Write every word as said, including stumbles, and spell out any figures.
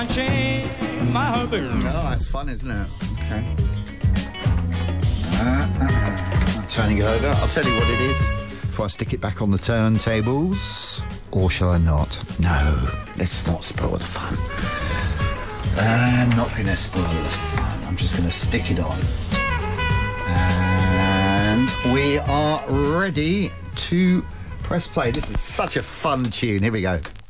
Oh, that's fun, isn't it? Okay. Uh, uh, uh. I'm turning it over. I'll tell you what it is before I stick it back on the turntables. Or shall I not? No, let's not spoil the fun. I'm not going to spoil the fun. I'm just going to stick it on. And we are ready to press play. This is such a fun tune. Here we go.